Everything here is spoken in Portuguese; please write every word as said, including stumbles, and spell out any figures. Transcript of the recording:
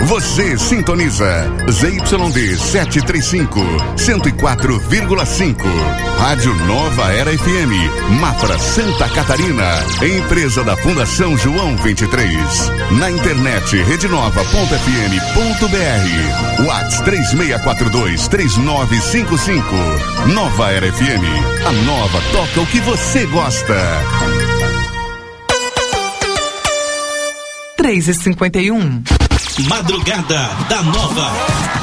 Você sintoniza Z Y D setecentos e trinta e cinco, cento e quatro vírgula cinco. Rádio Nova Era F M, Mafra, Santa Catarina. Empresa da Fundação João vinte e três. Na internet rede nova ponto f m ponto b r. WhatsApp três seis quatro dois, três nove cinco cinco. Nova Era F M. A nova toca o que você gosta. três e cinquenta e um. Madrugada da Nova.